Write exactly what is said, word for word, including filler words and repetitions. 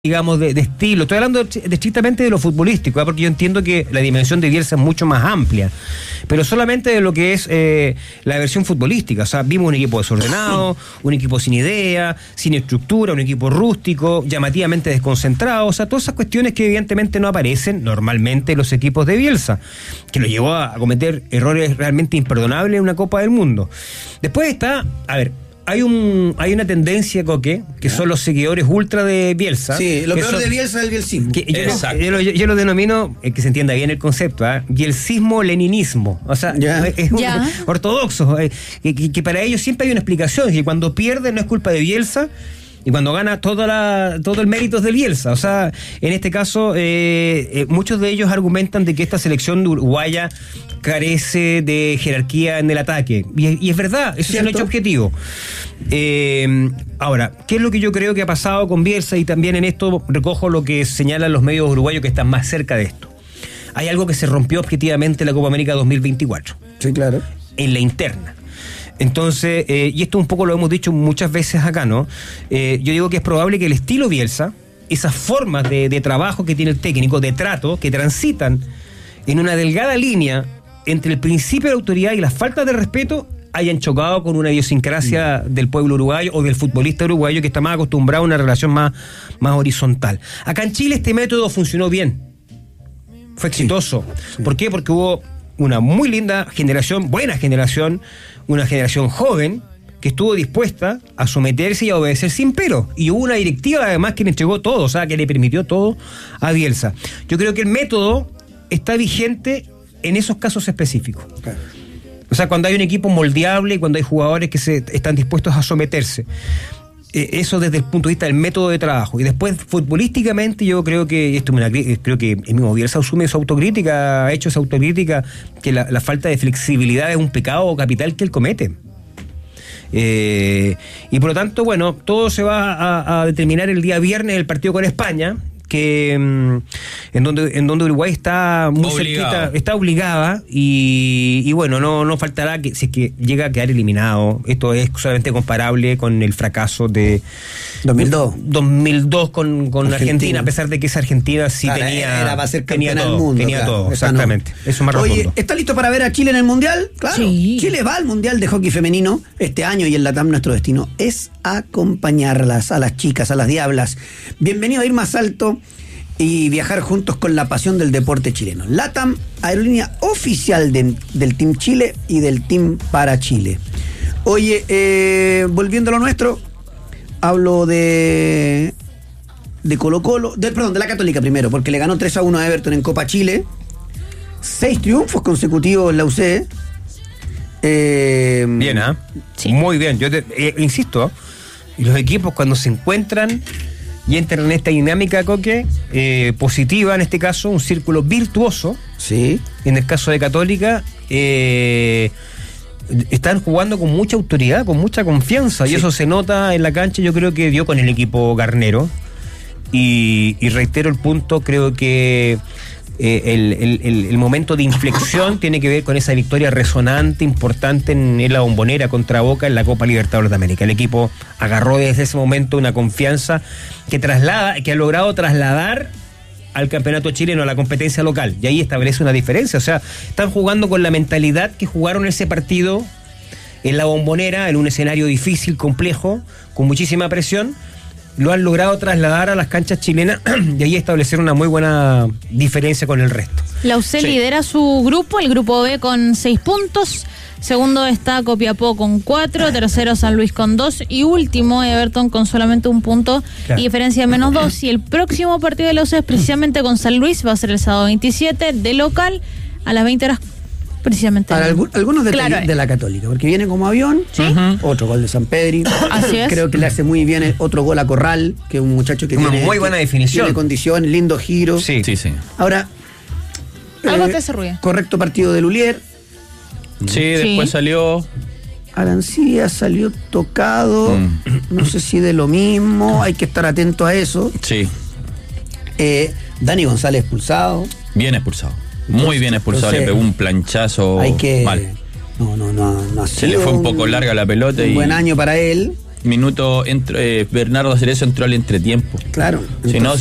digamos, de, de estilo. Estoy hablando de, de estrictamente de lo futbolístico, ¿eh? Porque yo entiendo que la dimensión de Bielsa es mucho más amplia, pero solamente de lo que es eh, la versión futbolística. O sea, vimos un equipo desordenado, un equipo sin idea, sin estructura, un equipo rústico, llamativamente desconcentrado. O sea, todas esas cuestiones que evidentemente no aparecen normalmente en los equipos de Bielsa, que lo llevó a cometer errores realmente imperdonables en una Copa del Mundo. Después está, a ver, Hay un hay una tendencia, Coque, que ¿Ya? son los seguidores ultra de Bielsa. Sí, lo peor son, de Bielsa es el bielsismo. Que yo, yo, lo, yo lo denomino, eh, que se entienda bien el concepto, ¿eh? bielsismo-leninismo. O sea, ¿Ya? es un, ¿Ya? ortodoxo. Eh, que, que para ellos siempre hay una explicación, que cuando pierde no es culpa de Bielsa, y cuando gana toda la, todo el mérito es de Bielsa. O sea, en este caso, eh, eh, muchos de ellos argumentan de que esta selección uruguaya carece de jerarquía en el ataque. Y, y es verdad, eso ¿Cierto? es un hecho objetivo. Eh, ahora, ¿qué es lo que yo creo que ha pasado con Bielsa? Y también en esto recojo lo que señalan los medios uruguayos que están más cerca de esto. Hay algo que se rompió objetivamente en la Copa América dos mil veinticuatro. Sí, claro. En la interna. Entonces, eh, y esto un poco lo hemos dicho muchas veces acá, ¿no? Eh, yo digo que es probable que el estilo Bielsa, esas formas de, de trabajo que tiene el técnico, de trato, que transitan en una delgada línea entre el principio de autoridad y la falta de respeto, hayan chocado con una idiosincrasia mm. del pueblo uruguayo o del futbolista uruguayo que está más acostumbrado a una relación más, más horizontal. Acá en Chile este método funcionó bien. Fue exitoso. Sí, sí. ¿Por qué? Porque hubo una muy linda generación, buena generación, una generación joven que estuvo dispuesta a someterse y a obedecer sin pero. Y hubo una directiva además que le entregó todo, o sea, que le permitió todo a Bielsa. Yo creo que el método está vigente en esos casos específicos. Claro. O sea, cuando hay un equipo moldeable y cuando hay jugadores que se están dispuestos a someterse. Eh, eso desde el punto de vista del método de trabajo. Y después, futbolísticamente, yo creo que esto me la, creo que el mismo Bielsa asume su autocrítica, ha hecho esa autocrítica, que la, la falta de flexibilidad es un pecado capital que él comete. Eh, y por lo tanto, bueno, todo se va a, a determinar el día viernes, el partido con España, que en donde en donde Uruguay está muy Obligado. cerquita, está obligada y, y bueno, no no faltará que si es que llega a quedar eliminado. Esto es solamente comparable con el fracaso de dos mil dos dos mil dos con, con Argentina. Argentina, a pesar de que esa Argentina sí claro, tenía era para ser tenía campeona todo, del mundo, tenía claro, todo, esa exactamente. No. Eso más Oye, redondo. ¿está listo para ver a Chile en el Mundial? Claro. Sí. Chile va al Mundial de hockey femenino este año y en LATAM nuestro destino es acompañarlas a las chicas, a las diablas. Bienvenido a ir más alto y viajar juntos con la pasión del deporte chileno. LATAM, aerolínea oficial de, del Team Chile y del Team para Chile. Oye, eh, volviendo a lo nuestro, hablo de de Colo Colo, de, perdón, de la Católica primero, porque le ganó tres a uno a Everton en Copa Chile. Seis triunfos consecutivos en la U C. Eh, bien, ¿ah? ¿eh? Sí. Muy bien. Yo te, eh, insisto, y los equipos cuando se encuentran y entran en esta dinámica, Coque, eh, positiva en este caso, un círculo virtuoso. Sí. En el caso de Católica, eh, están jugando con mucha autoridad, con mucha confianza, sí. Y eso se nota en la cancha. Yo creo que dio con el equipo Garnero. Y, y reitero el punto, creo que eh, el, el, el momento de inflexión tiene que ver con esa victoria resonante, importante en, en la Bombonera contra Boca en la Copa Libertadores de América. El equipo agarró desde ese momento una confianza que traslada, que ha logrado trasladar al campeonato chileno, a la competencia local, y ahí establece una diferencia. O sea, están jugando con la mentalidad que jugaron ese partido en la Bombonera, en un escenario difícil, complejo, con muchísima presión. Lo han logrado trasladar a las canchas chilenas y ahí establecer una muy buena diferencia con el resto. La U C sí. lidera su grupo, el grupo B con seis puntos, segundo está Copiapó con cuatro, tercero San Luis con dos y último Everton con solamente un punto, claro, y diferencia de menos dos. Y el próximo partido de la U C es precisamente con San Luis, va a ser el sábado veintisiete de local a las veinte horas. Precisamente. Para algún, algunos detalles claro, de la Católica, porque viene como avión, ¿sí? Uh-huh. Otro gol de San Pedri. Así es. Creo que le hace muy bien el otro gol a Corral, que es un muchacho que una tiene muy buena definición. Tiene condición, lindo giro. Sí, sí, sí. Ahora, algo eh, te hace ruido. Correcto partido de Lulier. Sí, sí, después salió. Arancía salió tocado. Mm. No sé si de lo mismo. Hay que estar atento a eso. Sí. Eh, Dani González expulsado. Bien expulsado. Muy bien expulsado, entonces, le pegó un planchazo hay que, mal. No, no, no, no ha Se le fue un poco larga la pelota. Un y... buen año para él. minutos, entro, eh, Bernardo Cerezo entró al entretiempo. Claro. Si no,